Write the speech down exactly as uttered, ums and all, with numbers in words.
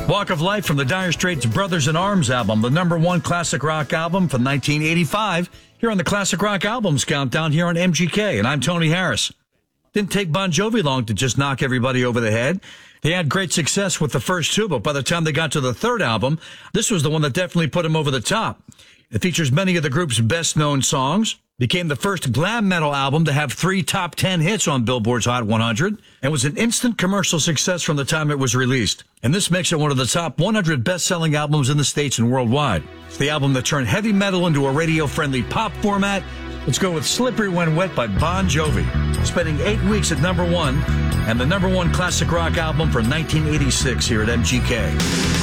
Walk of Life from the Dire Straits' Brothers in Arms album, the number one classic rock album from nineteen eighty-five, here on the Classic Rock Albums Countdown here on M G K, and I'm Tony Harris. Didn't take Bon Jovi long to just knock everybody over the head. They had great success with the first two, but by the time they got to the third album, this was the one that definitely put him over the top. It features many of the group's best-known songs, became the first glam metal album to have three top ten hits on Billboard's Hot one hundred, and was an instant commercial success from the time it was released. And this makes it one of the top one hundred best-selling albums in the States and worldwide. It's the album that turned heavy metal into a radio-friendly pop format. Let's go with Slippery When Wet by Bon Jovi, spending eight weeks at number one, and the number one classic rock album from nineteen eighty-six here at M G K.